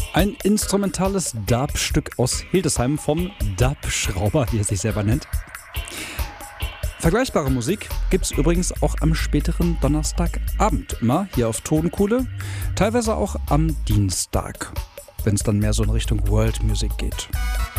Ein instrumentales Dub-Stück aus Hildesheim vom Dub-Schrauber, wie er sich selber nennt. Vergleichbare Musik gibt's übrigens auch am späteren Donnerstagabend immer hier auf Tonkuhle, teilweise auch am Dienstag, wenn es dann mehr so in Richtung World Music geht.